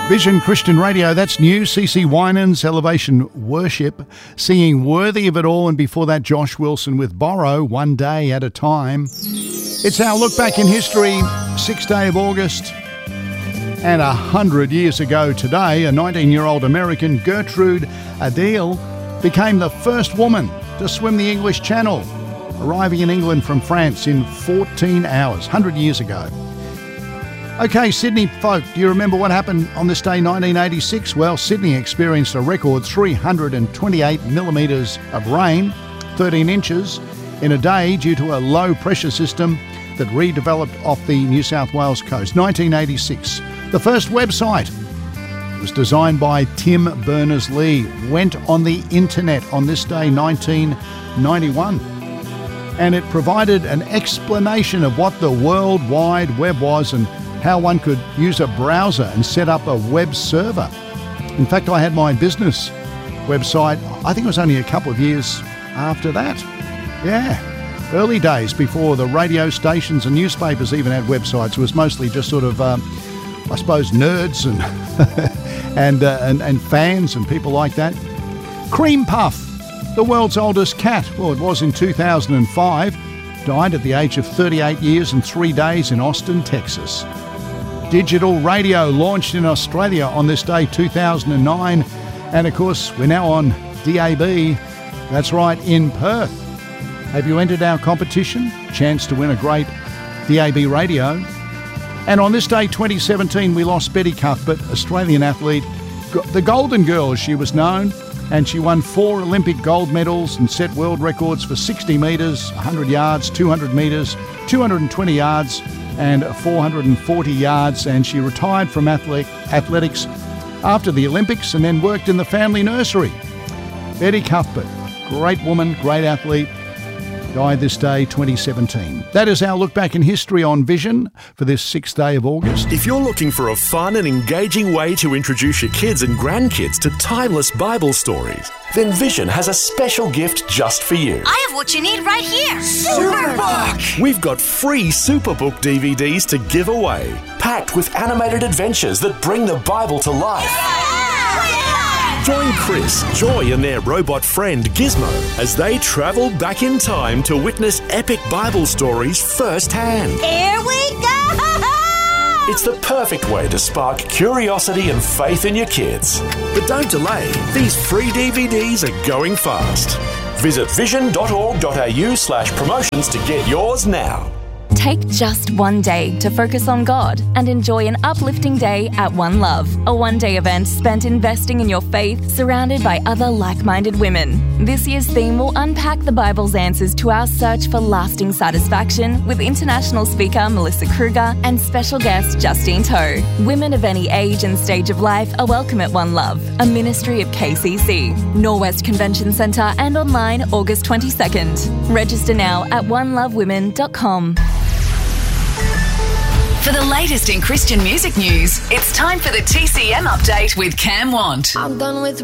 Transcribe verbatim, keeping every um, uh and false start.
Vision Christian Radio, that's new. C C Winans, Elevation Worship, singing Worthy of It All. And before that, Josh Wilson with Borrow, One Day at a Time. It's our look back in history, sixth day of August. And a hundred years ago today, a nineteen-year-old American, Gertrude Adele, became the first woman to swim the English Channel, arriving in England from France in fourteen hours, one hundred years ago. Okay, Sydney folk, do you remember what happened on this day, nineteen eighty-six? Well, Sydney experienced a record three hundred twenty-eight millimetres of rain, thirteen inches, in a day due to a low pressure system that redeveloped off the New South Wales coast. nineteen eighty-six. The first website was designed by Tim Berners-Lee, went on the internet on this day, nineteen ninety-one. And it provided an explanation of what the World Wide Web was and how one could use a browser and set up a web server. In fact, I had my business website, I think it was only a couple of years after that. Yeah, early days before the radio stations and newspapers even had websites. It was mostly just sort of, um, I suppose, nerds and, and, uh, and, and fans and people like that. Cream Puff, the world's oldest cat. Well, it was in two thousand five. Died at the age of thirty-eight years and three days in Austin, Texas. Digital radio launched in Australia on this day, two thousand nine. And of course, we're now on D A B. That's right, in Perth. Have you entered our competition? Chance to win a great D A B radio. And on this day, twenty seventeen, we lost Betty Cuthbert, Australian athlete, the Golden Girl, as she was known. And she won four Olympic gold medals and set world records for sixty metres, one hundred yards, two hundred metres, two hundred twenty yards and four hundred forty yards. And she retired from athletics after the Olympics and then worked in the family nursery. Betty Cuthbert, great woman, great athlete, died this day, twenty seventeen. That is our look back in history on Vision for this sixth day of August. If you're looking for a fun and engaging way to introduce your kids and grandkids to timeless Bible stories, then Vision has a special gift just for you. I have what you need right here. Superbook! We've got free Superbook D V Ds to give away, packed with animated adventures that bring the Bible to life. Join Chris, Joy and their robot friend Gizmo as they travel back in time to witness epic Bible stories firsthand. Here we go! It's the perfect way to spark curiosity and faith in your kids. But don't delay, these free D V Ds are going fast. Visit vision.org.au slash promotions to get yours now. Take just one day to focus on God and enjoy an uplifting day at One Love, a one-day event spent investing in your faith, surrounded by other like-minded women. This year's theme will unpack the Bible's answers to our search for lasting satisfaction with international speaker Melissa Kruger and special guest Justine Toe. Women of any age and stage of life are welcome at One Love, a ministry of K C C. Norwest Convention Centre and online August twenty-second. Register now at one love women dot com. For the latest in Christian music news, it's time for the T C M update with Cam Want. I'm done with